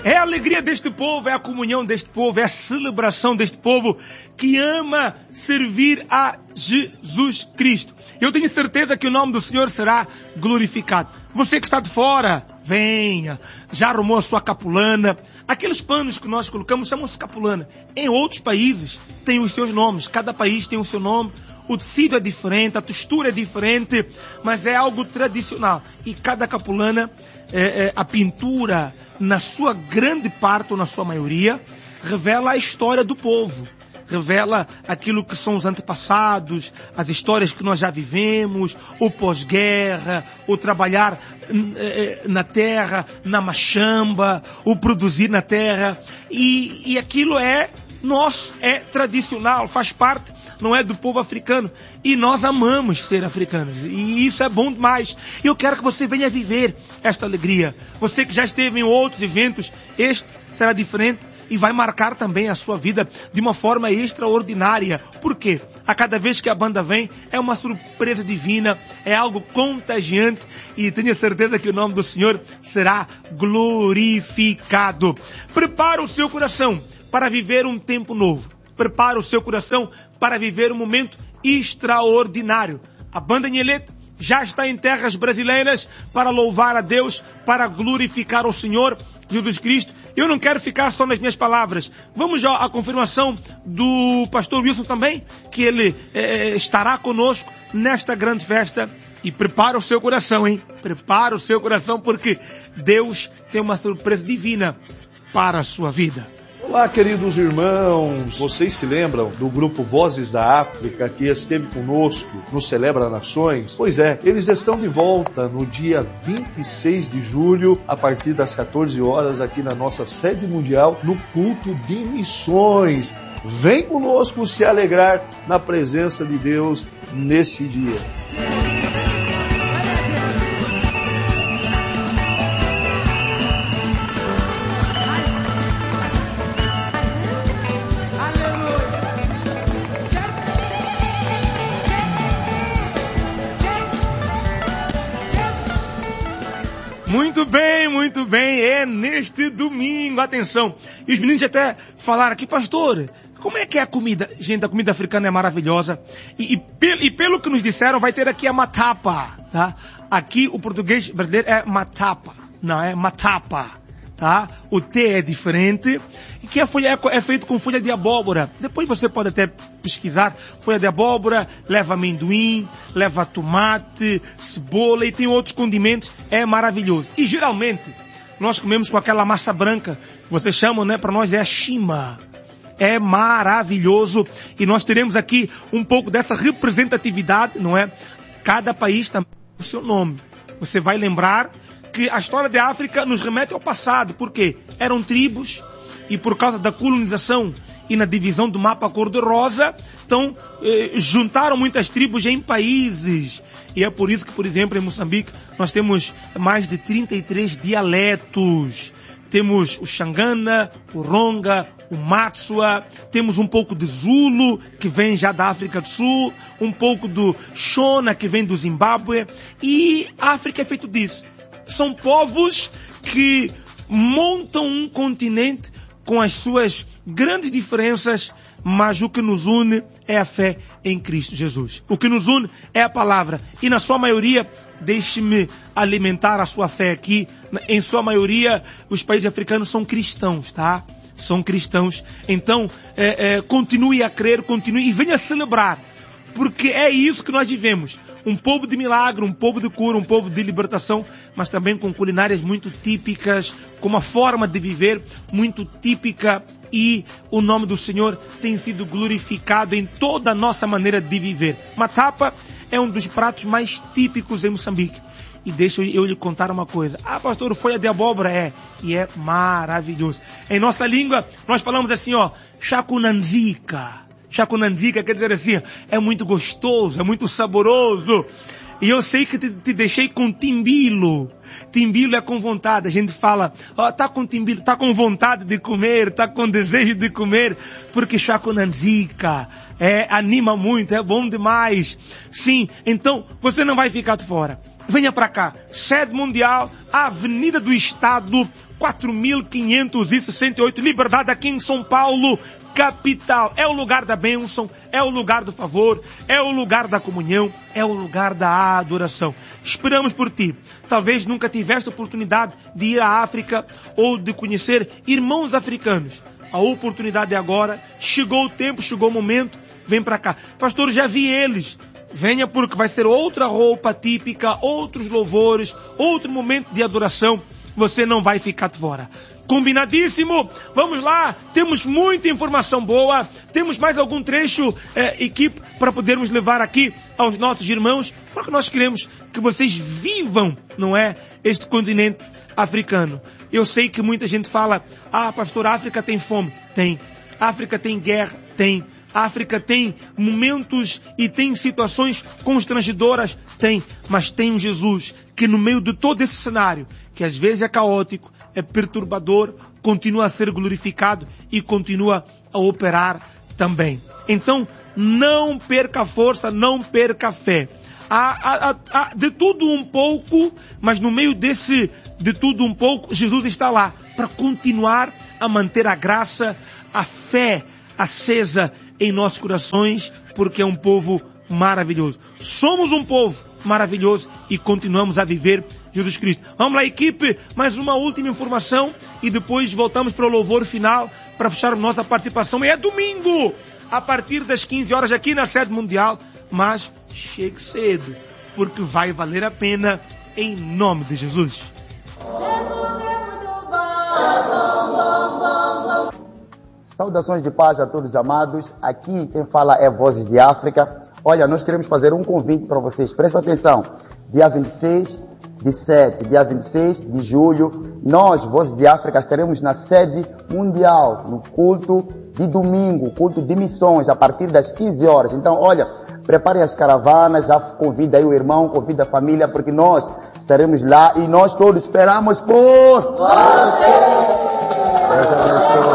É a alegria deste povo, é a comunhão deste povo, é a celebração deste povo que ama servir a Jesus Cristo. Eu tenho certeza que o nome do Senhor será glorificado. Você que está de fora, venha. Já arrumou a sua capulana. Aqueles panos que nós colocamos chamam-se capulana. Em outros países tem os seus nomes. Cada país tem o seu nome. O tecido é diferente, a textura é diferente, mas é algo tradicional. E cada capulana, a pintura, na sua grande parte ou na sua maioria, revela a história do povo. Revela aquilo que são os antepassados, as histórias que nós já vivemos, o pós-guerra, o trabalhar na terra, na machamba, o produzir na terra. E aquilo é nosso, é tradicional, faz parte, não é, do povo africano. E nós amamos ser africanos. E isso é bom demais. E eu quero que você venha viver esta alegria. Você que já esteve em outros eventos, este será diferente. E vai marcar também a sua vida de uma forma extraordinária. Por quê? A cada vez que a banda vem, é uma surpresa divina, é algo contagiante e tenha certeza que o nome do Senhor será glorificado. Prepara o seu coração para viver um tempo novo. Prepara o seu coração para viver um momento extraordinário. A banda Nhelete já está em terras brasileiras para louvar a Deus, para glorificar o Senhor Jesus Cristo. Eu não quero ficar só nas minhas palavras. Vamos já à confirmação do pastor Wilson também, que ele estará conosco nesta grande festa. E prepara o seu coração, hein? Prepara o seu coração, porque Deus tem uma surpresa divina para a sua vida. Olá, queridos irmãos, vocês se lembram do grupo Vozes da África que esteve conosco no Celebra Nações? Pois é, eles estão de volta no dia 26 de julho, a partir das 14 horas, aqui na nossa sede mundial, no culto de missões. Vem conosco se alegrar na presença de Deus nesse dia. Muito bem, é neste domingo, atenção. E os meninos até falaram aqui, pastor, como é que é a comida? Gente, a comida africana é maravilhosa. E pelo que nos disseram, vai ter aqui a matapa, tá? Aqui o português brasileiro é matapa, não é matapa, tá? O T é diferente, e que é feito com folha de abóbora. Depois você pode até pesquisar, folha de abóbora, leva amendoim, leva tomate, cebola e tem outros condimentos, é maravilhoso. E geralmente, nós comemos com aquela massa branca, que vocês chamam, né, para nós é a chima. É maravilhoso, e nós teremos aqui um pouco dessa representatividade, não é? Cada país tem o seu nome. Você vai lembrar que a história da África nos remete ao passado, porque eram tribos e por causa da colonização e na divisão do mapa cor-de-rosa, então juntaram muitas tribos em países. E é por isso que, por exemplo, em Moçambique, nós temos mais de 33 dialetos. Temos o Xangana, o Ronga, o Matsua, temos um pouco de Zulu, que vem já da África do Sul, um pouco do Shona, que vem do Zimbábue, e a África é feito disso. São povos que montam um continente com as suas grandes diferenças, mas o que nos une é a fé em Cristo Jesus. O que nos une é a palavra. E na sua maioria, deixe-me alimentar a sua fé aqui, em sua maioria, os países africanos são cristãos, tá? São cristãos. Então, continue a crer, continue e venha celebrar. Porque é isso que nós vivemos. Um povo de milagre, um povo de cura, um povo de libertação, mas também com culinárias muito típicas, com uma forma de viver muito típica, e o nome do Senhor tem sido glorificado em toda a nossa maneira de viver. Matapa é um dos pratos mais típicos em Moçambique. E deixa eu lhe contar uma coisa. Ah, pastor, folha de abóbora e é maravilhoso. Em nossa língua, nós falamos assim, ó, chacunanzica. Chacunanzica quer dizer assim, é muito gostoso, é muito saboroso. E eu sei que te deixei com timbilo. Timbilo é com vontade. A gente fala, ó, tá com timbilo, tá com vontade de comer, tá com desejo de comer, porque chacunanzica anima muito, é bom demais. Sim, então você não vai ficar de fora. venha para cá. Sede mundial, Avenida do Estado, 4.568, Liberdade, aqui em São Paulo, capital. É o lugar da bênção, é o lugar do favor, é o lugar da comunhão, é o lugar da adoração. Esperamos por ti. Talvez nunca tiveste oportunidade de ir à África ou de conhecer irmãos africanos. A oportunidade é agora. Chegou o tempo, chegou o momento. Vem para cá. Pastor, já vi eles. Venha, porque vai ser outra roupa típica, outros louvores, outro momento de adoração. Você não vai ficar de fora. Combinadíssimo? Vamos lá. Temos muita informação boa. Temos mais algum trecho, equipe, para podermos levar aqui aos nossos irmãos, porque nós queremos que vocês vivam, não é, este continente africano. Eu sei que muita gente fala, pastor, a África tem fome. Tem. A África tem guerra. Tem. A África tem momentos e tem situações constrangedoras? Tem. Mas tem um Jesus que no meio de todo esse cenário, que às vezes é caótico, é perturbador, continua a ser glorificado e continua a operar também. Então, não perca a força, não perca a fé. Há de tudo um pouco, mas no meio desse de tudo um pouco, Jesus está lá para continuar a manter a graça, a fé acesa em nossos corações, porque é um povo maravilhoso. Somos um povo maravilhoso e continuamos a viver Jesus Cristo. Vamos lá, equipe, mais uma última informação e depois voltamos para o louvor final para fechar nossa participação. E é domingo, a partir das 15 horas aqui na Sede Mundial, mas chegue cedo, porque vai valer a pena, em nome de Jesus. Saudações de paz a todos amados. Aqui quem fala é Vozes de África. Olha, nós queremos fazer um convite para vocês. Prestem atenção. Dia 26 de 7, dia 26 de julho, nós, Vozes de África, estaremos na Sede Mundial, no culto de domingo, culto de missões, a partir das 15 horas. Então, olha, preparem as caravanas, já convida aí o irmão, convida a família, porque nós estaremos lá e nós todos esperamos por... Deus abençoe.